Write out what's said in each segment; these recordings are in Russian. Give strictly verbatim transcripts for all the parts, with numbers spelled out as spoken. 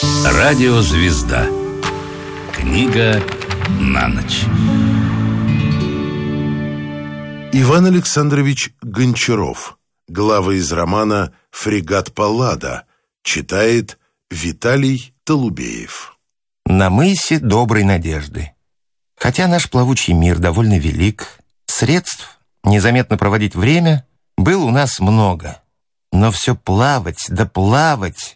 Радиозвезда. Книга на ночь. Иван Александрович Гончаров. Глава из романа «Фрегат Паллада». Читает Виталий Толубеев. На мысе Доброй Надежды. Хотя наш плавучий мир довольно велик, средств незаметно проводить время было у нас много. Но все плавать да плавать.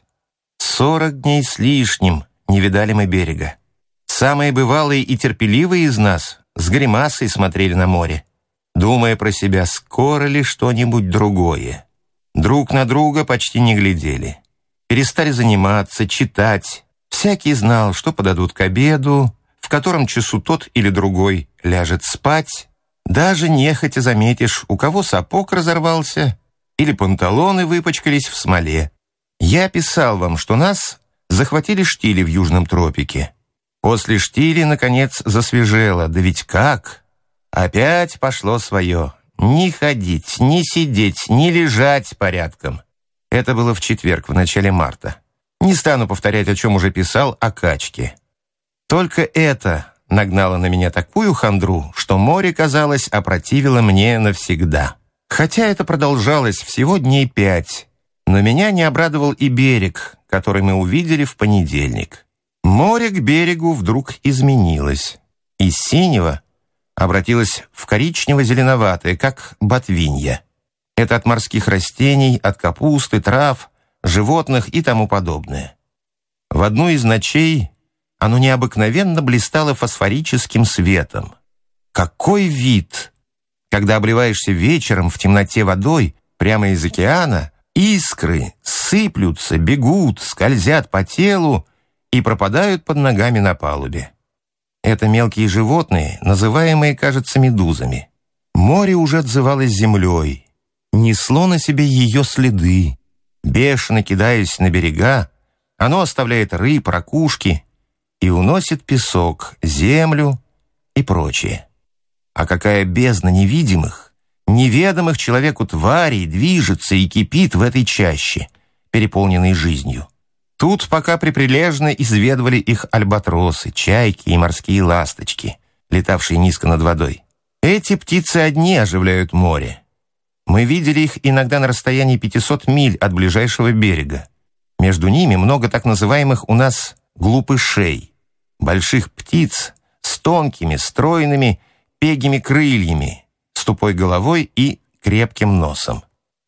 Сорок дней с лишним не видали мы берега. Самые бывалые и терпеливые из нас с гримасой смотрели на море, думая про себя, скоро ли что-нибудь другое. Друг на друга почти не глядели. Перестали заниматься, читать. Всякий знал, что подадут к обеду, в котором часу тот или другой ляжет спать. Даже нехотя заметишь, у кого сапог разорвался или панталоны выпачкались в смоле. Я писал вам, что нас захватили штили в южном тропике. После штили, наконец, засвежело. Да ведь как? Опять пошло свое. Ни ходить, ни сидеть, ни лежать порядком. Это было в четверг, в начале марта. Не стану повторять, о чем уже писал, о качке. Только это нагнало на меня такую хандру, что море, казалось, опротивило мне навсегда. Хотя это продолжалось всего дней пять, но меня не обрадовал и берег, который мы увидели в понедельник. Море к берегу вдруг изменилось. Из синего обратилось в коричнево-зеленоватое, как ботвинья. Это от морских растений, от капусты, трав, животных и тому подобное. В одну из ночей оно необыкновенно блистало фосфорическим светом. Какой вид! Когда обливаешься вечером в темноте водой, прямо из океана, искры сыплются, бегут, скользят по телу и пропадают под ногами на палубе. Это мелкие животные, называемые, кажется, медузами. Море уже отзывалось землей, несло на себе ее следы. Бешено кидаясь на берега, оно оставляет рыб, ракушки и уносит песок, землю и прочее. А какая бездна невидимых, неведомых человеку тварей движется и кипит в этой чаще, переполненной жизнью. Тут пока приприлежно изведывали их альбатросы, чайки и морские ласточки, летавшие низко над водой. Эти птицы одни оживляют море. Мы видели их иногда на расстоянии пятисот миль от ближайшего берега. Между ними много так называемых у нас глупышей, больших птиц с тонкими, стройными, пегими крыльями, с тупой головой и крепким носом.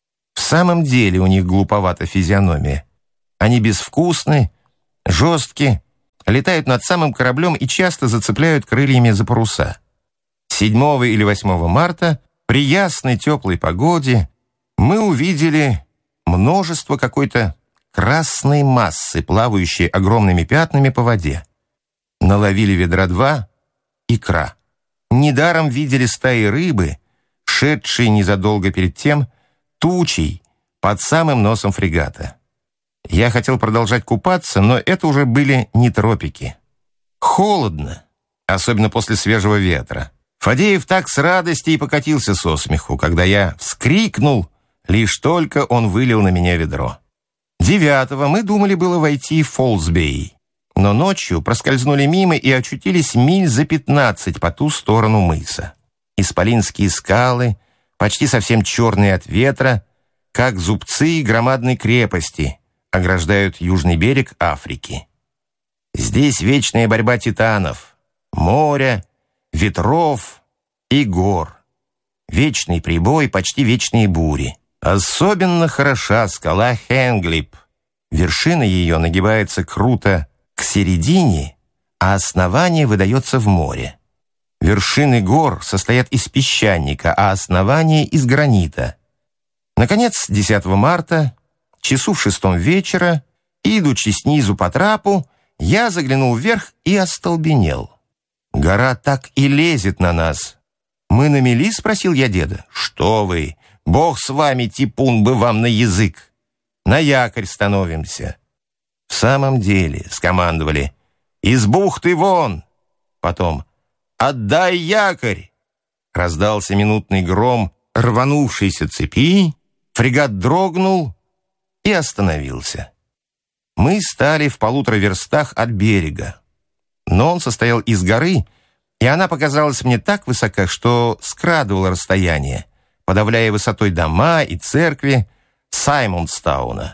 В самом деле у них глуповата физиономия. Они безвкусны, жесткие, летают над самым кораблем и часто зацепляют крыльями за паруса. седьмого или восьмого марта при ясной теплой погоде мы увидели множество какой-то красной массы, плавающей огромными пятнами по воде. Наловили ведра два икра. Недаром видели стаи рыбы, шедшие незадолго перед тем тучей под самым носом фрегата. Я хотел продолжать купаться, но это уже были не тропики. Холодно, особенно после свежего ветра. Фадеев так с радости и покатился со смеху, когда я вскрикнул, лишь только он вылил на меня ведро. Девятого мы думали было войти в Фолсбей, но ночью проскользнули мимо и очутились миль за пятнадцать по ту сторону мыса. Исполинские скалы, почти совсем черные от ветра, как зубцы громадной крепости, ограждают южный берег Африки. Здесь вечная борьба титанов, моря, ветров и гор. Вечный прибой, почти вечные бури. Особенно хороша скала Хенглип. Вершина ее нагибается круто к середине, а основание выдается в море. Вершины гор состоят из песчаника, а основание из гранита. Наконец, десятого марта, часу в шестом вечера, идучи снизу по трапу, я заглянул вверх и остолбенел. Гора так и лезет на нас. «Мы на мели?» — спросил я деда. «Что вы? Бог с вами, типун бы вам на язык! На якорь становимся!» В самом деле скомандовали: «Из бухты вон!» Потом: «Отдай якорь!» Раздался минутный гром рванувшейся цепи, фрегат дрогнул и остановился. мы стали в полутора верстах от берега. Но он состоял из горы, и она показалась мне так высока, что скрадывала расстояние, подавляя высотой дома и церкви Саймонстауна.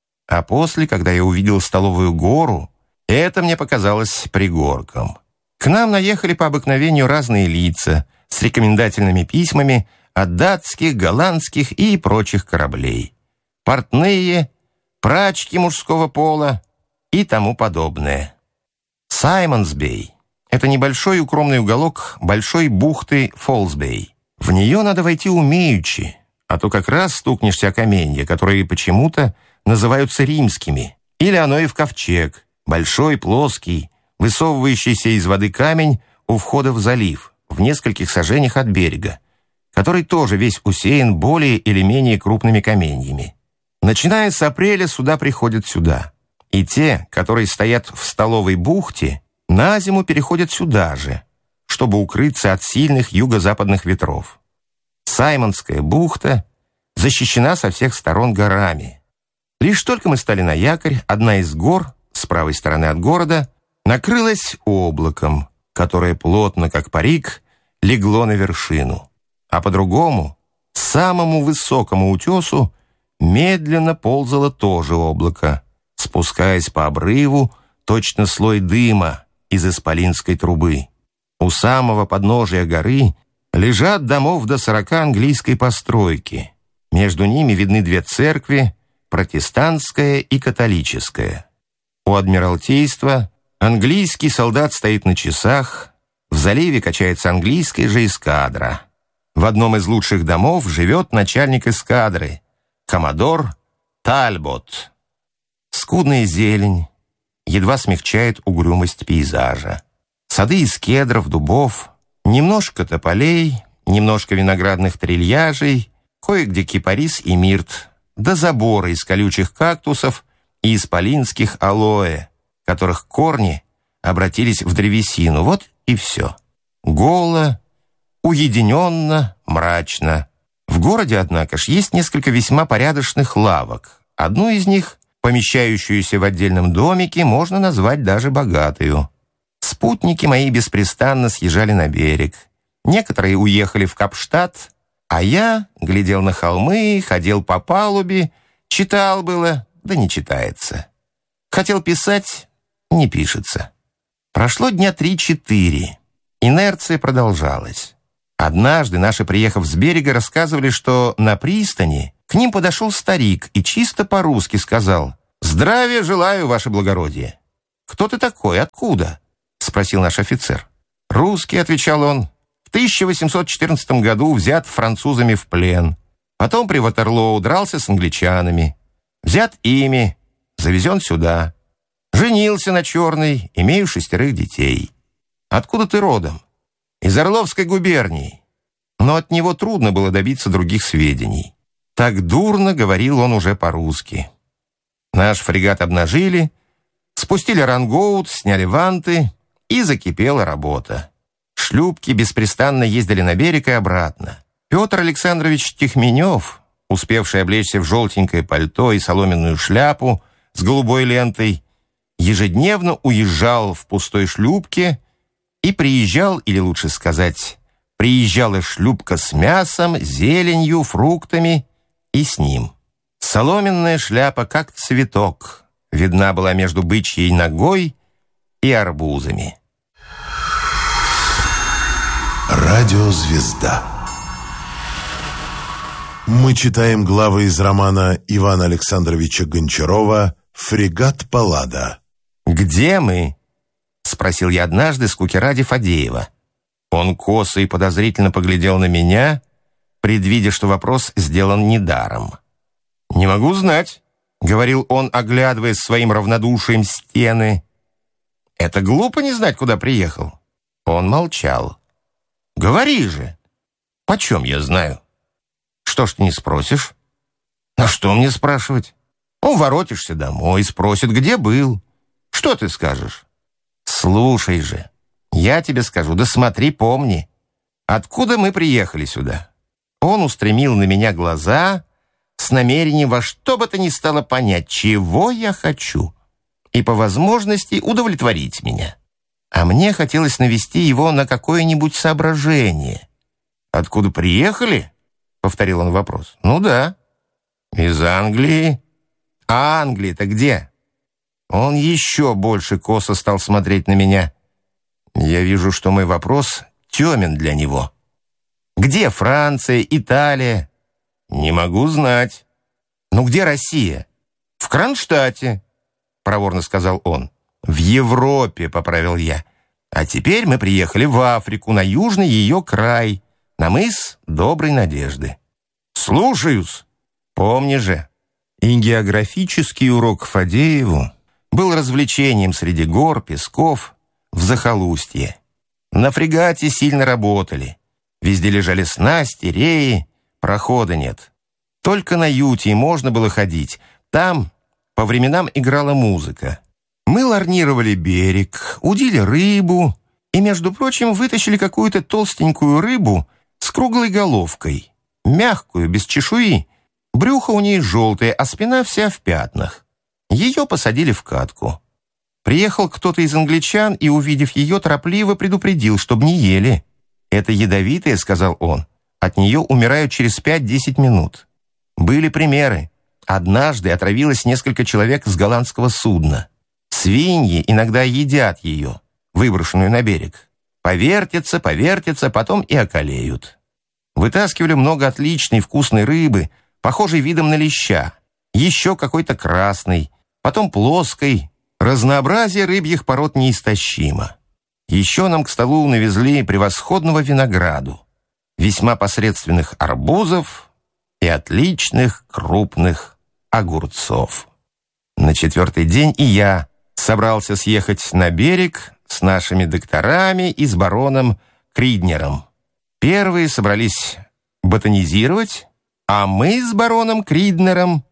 А после, когда я увидел столовую гору, это мне показалось пригорком. К нам наехали по обыкновению разные лица с рекомендательными письмами от датских, голландских и прочих кораблей. Портные, прачки мужского пола и тому подобное. Саймонс-Бей — это небольшой укромный уголок большой бухты Фолс-Бей. В нее надо войти умеючи, а то как раз стукнешься о каменья, которые почему-то называются римскими. Или оно и в ковчег, большой, плоский, высовывающийся из воды камень у входа в залив, в нескольких саженях от берега, который тоже весь усеян более или менее крупными каменьями. Начиная с апреля суда приходят сюда, и те, которые стоят в столовой бухте, на зиму переходят сюда же, чтобы укрыться от сильных юго-западных ветров. Саймонская бухта защищена со всех сторон горами. Лишь только мы стали на якорь, одна из гор, с правой стороны от города, накрылась облаком, которое плотно, как парик, легло на вершину, а по-другому, самому высокому утесу, медленно ползало тоже облако, спускаясь по обрыву, точно слой дыма из исполинской трубы. У самого подножия горы лежат домов до сорока английской постройки. Между ними видны две церкви, протестантская и католическая. У Адмиралтейства английский солдат стоит на часах, в заливе качается английская же эскадра. В одном из лучших домов живет начальник эскадры, коммодор Тальбот. Скудная зелень едва смягчает угрюмость пейзажа. Сады из кедров, дубов, немножко тополей, немножко виноградных трильяжей, кое-где кипарис и мирт, да заборы из колючих кактусов и исполинских алоэ, которых корни обратились в древесину. Вот и все. Голо, уединенно, мрачно. В городе, однако ж, есть несколько весьма порядочных лавок. Одну из них, помещающуюся в отдельном домике, можно назвать даже богатую. Спутники мои беспрестанно съезжали на берег. Некоторые уехали в Капштадт, а я глядел на холмы, ходил по палубе, читал было, да не читается. Хотел писать, не пишется. Прошло дня три-четыре. Инерция продолжалась. Однажды наши, приехав с берега, рассказывали, что на пристани к ним подошел старик и чисто по-русски сказал: «Здравия желаю, ваше благородие». «Кто ты такой? Откуда?» — спросил наш офицер. «Русский», — отвечал он, — «в тысяча восемьсот четырнадцатом году взят французами в плен. Потом при Ватерлоу дрался с англичанами. Взят ими, завезен сюда. Женился на черной, имею шестерых детей. Откуда ты родом?» «Из Орловской губернии». Но от него трудно было добиться других сведений. Так дурно говорил он уже по-русски. Наш фрегат обнажили, спустили рангоут, сняли ванты, и закипела работа. Шлюпки беспрестанно ездили на берег и обратно. Петр Александрович Тихменев, успевший облечься в желтенькое пальто и соломенную шляпу с голубой лентой, ежедневно уезжал в пустой шлюпке и приезжал, или лучше сказать, приезжала шлюпка с мясом, зеленью, фруктами и с ним. Соломенная шляпа, как цветок, видна была между бычьей ногой и арбузами. Радиозвезда. Мы читаем главы из романа Ивана Александровича Гончарова «Фрегат Паллада». «Где мы?» — спросил я однажды с скуки ради Фадеева. Он косо и подозрительно поглядел на меня, предвидя, что вопрос сделан недаром. «Не могу знать», — говорил он, оглядывая своим равнодушием стены. «Это глупо не знать, куда приехал». Он молчал. «Говори же». «Почем я знаю?» «Что ж ты не спросишь?» «А что мне спрашивать?» «Ну, воротишься домой, спросит, где был. Что ты скажешь?» «Слушай же, я тебе скажу, да смотри, помни. Откуда мы приехали сюда?» Он устремил на меня глаза с намерением во что бы то ни стало понять, чего я хочу. и по возможности удовлетворить меня. А мне хотелось навести его на какое-нибудь соображение. «Откуда приехали?» — повторил он вопрос. «Ну да». «Из Англии». «А Англия-то где?» Он еще больше косо стал смотреть на меня. Я вижу, что мой вопрос темен для него. «Где Франция, Италия?» «Не могу знать». «Ну где Россия?» «В Кронштадте», — проворно сказал он. «В Европе», — поправил я. «А теперь мы приехали в Африку, на южный ее край, на мыс Доброй Надежды». «Слушаюсь». Помни же, и географический урок Фадееву был развлечением среди гор, песков, в захолустье. На фрегате сильно работали. Везде лежали снасти, реи, прохода нет. Только на юте можно было ходить. Там по временам играла музыка. Мы ларнировали берег, удили рыбу и, между прочим, вытащили какую-то толстенькую рыбу с круглой головкой, мягкую, без чешуи. Брюхо у ней желтое, а спина вся в пятнах. Ее посадили в катку. Приехал кто-то из англичан и, увидев ее, торопливо предупредил, чтобы не ели. «Это ядовитое», — сказал он. «От нее умирают через пять-десять минут». Были примеры. Однажды отравилось несколько человек с голландского судна. Свиньи иногда едят ее, выброшенную на берег. Повертятся, повертятся, потом и околеют. Вытаскивали много отличной вкусной рыбы, похожей видом на леща, еще какой-то красной, потом плоской. Разнообразие рыбьих пород неистощимо. Еще нам к столу навезли превосходного винограду, весьма посредственных арбузов и отличных крупных огурцов. На четвертый день и я собрался съехать на берег с нашими докторами и с бароном Криднером. Первые собрались ботанизировать, а мы с бароном Криднером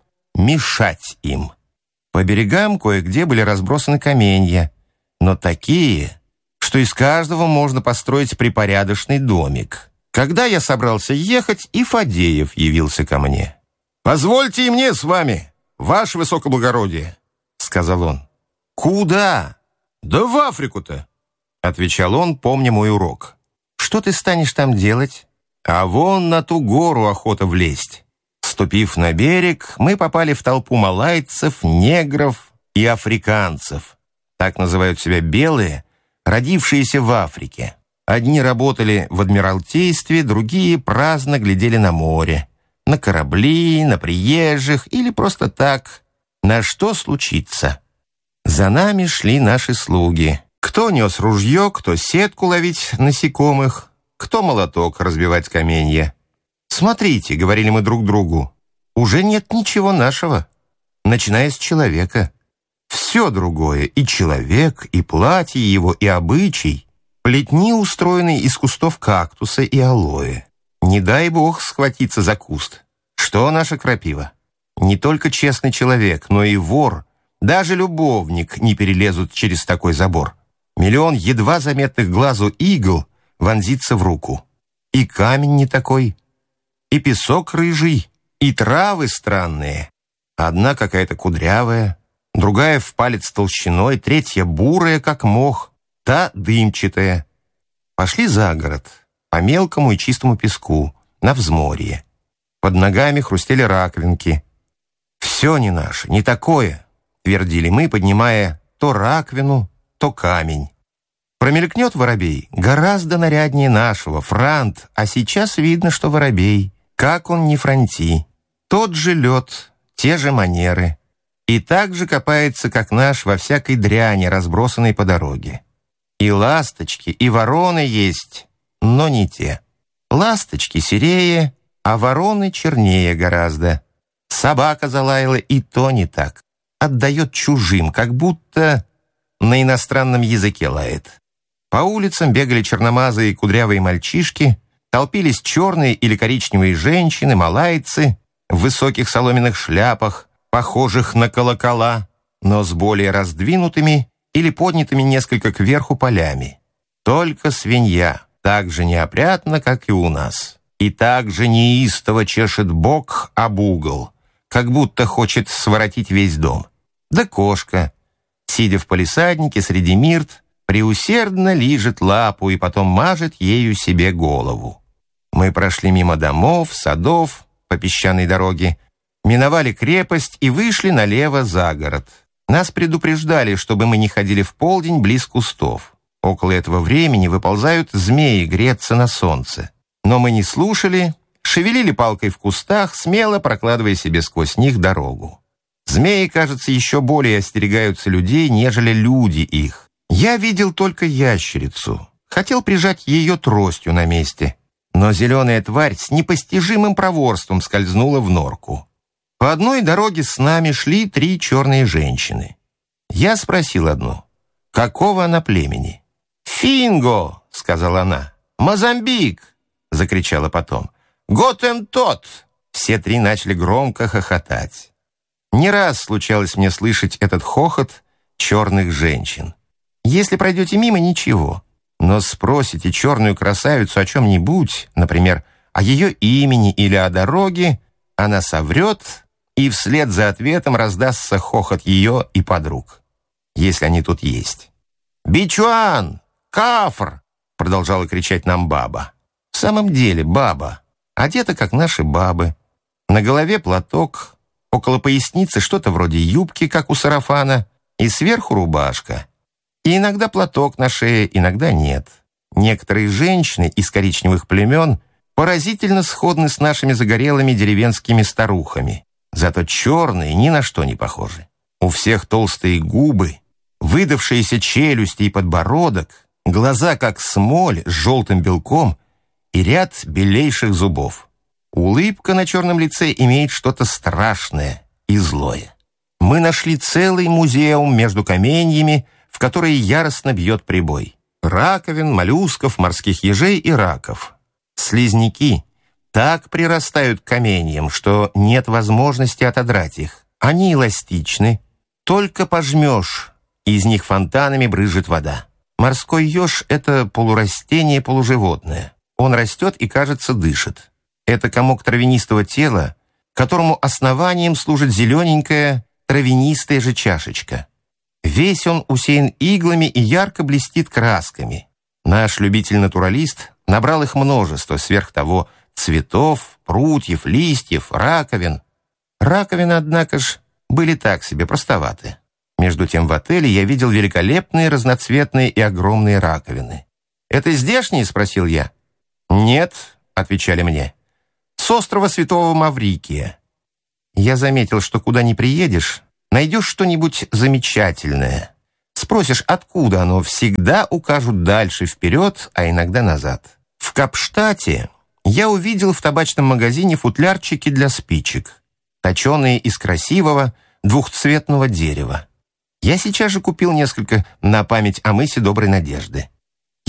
мешать им. По берегам кое-где были разбросаны каменья, но такие, что из каждого можно построить припорядочный домик. Когда я собрался ехать, и Фадеев явился ко мне. «Позвольте и мне с вами, ваше высокоблагородие», — сказал он. «Куда?» «Да в Африку-то», — отвечал он, помня мой урок. «Что ты станешь там делать?» «А вон на ту гору охота влезть». Ступив на берег, мы попали в толпу малайцев, негров и африканцев. Так называют себя белые, родившиеся в Африке. Одни работали в адмиралтействе, другие праздно глядели на море, на корабли, на приезжих или просто так, на что случится. За нами шли наши слуги. Кто нес ружье, кто сетку ловить насекомых, кто молоток разбивать каменья. «Смотрите», — говорили мы друг другу, — «уже нет ничего нашего, начиная с человека. Все другое, и человек, и платье его, и обычай, плетни, устроенные из кустов кактуса и алоэ. Не дай бог схватиться за куст. Что наша крапива? Не только честный человек, но и вор, даже любовник не перелезут через такой забор. Миллион едва заметных глазу игл вонзится в руку. И камень не такой, и песок рыжий, и травы странные. Одна какая-то кудрявая, другая в палец толщиной, третья бурая, как мох, та дымчатая. Пошли за город, по мелкому и чистому песку, на взморье. Под ногами хрустели раковинки. «Все не наше, не такое», — твердили мы, поднимая то раковину, то камень. Промелькнет воробей, гораздо наряднее нашего, франт, а сейчас видно, что воробей. Как он не франти. Тот же лед, те же манеры. И так же копается, как наш, во всякой дряни, разбросанной по дороге. И ласточки, и вороны есть, но не те. Ласточки серее, а вороны чернее гораздо. Собака залаяла, и то не так. Отдает чужим, как будто на иностранном языке лает. По улицам бегали черномазые кудрявые мальчишки, толпились черные или коричневые женщины, малайцы в высоких соломенных шляпах, похожих на колокола, но с более раздвинутыми или поднятыми несколько кверху полями. Только свинья так же неопрятна, как и у нас, и так же неистово чешет бок об угол, как будто хочет своротить весь дом. Да кошка сидя в палисаднике среди мирт, преусердно лижет лапу и потом мажет ею себе голову. Мы прошли мимо домов, садов, по песчаной дороге, миновали крепость и вышли налево за город. Нас предупреждали, чтобы мы не ходили в полдень близ кустов. Около этого времени выползают змеи греться на солнце. Но мы не слушали, шевелили палкой в кустах, смело прокладывая себе сквозь них дорогу. Змеи, кажется, еще более остерегаются людей, нежели люди их. Я видел только ящерицу. Хотел прижать ее тростью на месте. Но зеленая тварь с непостижимым проворством скользнула в норку. По одной дороге с нами шли три черные женщины. Я спросил одну, какого она племени. «Финго!» — сказала она. «Мозамбик!» — закричала потом. «Готентот!» Все три начали громко хохотать. Не раз случалось мне слышать этот хохот черных женщин. Если пройдете мимо, ничего. Но спросите черную красавицу о чем-нибудь, например, о ее имени или о дороге, она соврет, и вслед за ответом раздастся хохот ее и подруг, если они тут есть. «Бичуан! Кафр!» — продолжала кричать нам баба. В самом деле баба, одета, как наши бабы. На голове платок, около поясницы что-то вроде юбки, как у сарафана, и сверху рубашка. И иногда платок на шее, иногда нет. Некоторые женщины из коричневых племен поразительно сходны с нашими загорелыми деревенскими старухами. Зато черные ни на что не похожи. У всех толстые губы, выдавшиеся челюсти и подбородок, глаза как смоль с желтым белком и ряд белейших зубов. Улыбка на черном лице имеет что-то страшное и злое. Мы нашли целый музеум между каменьями, в которые яростно бьет прибой. Раковин, моллюсков, морских ежей и раков. Слизняки так прирастают к каменьям, что нет возможности отодрать их. Они эластичны, только пожмешь, и из них фонтанами брызжет вода. Морской еж — это полурастение, полуживотное. Он растет и, кажется, дышит. Это комок травянистого тела, которому основанием служит зелененькая травянистая же чашечка. Весь он усеян иглами и ярко блестит красками. Наш любитель-натуралист набрал их множество, сверх того цветов, прутьев, листьев, раковин. Раковины, однако ж, были так себе простоваты. Между тем в отеле я видел великолепные разноцветные и огромные раковины. «Это здешние?» — спросил я. «Нет», — отвечали мне, — «с острова Святого Маврикия». Я заметил, что куда ни приедешь, найдешь что-нибудь замечательное. Спросишь, откуда оно, всегда укажут дальше, вперед, а иногда назад. В Капштате я увидел в табачном магазине футлярчики для спичек, точеные из красивого двухцветного дерева. Я сейчас же купил несколько на память о мысе Доброй Надежды.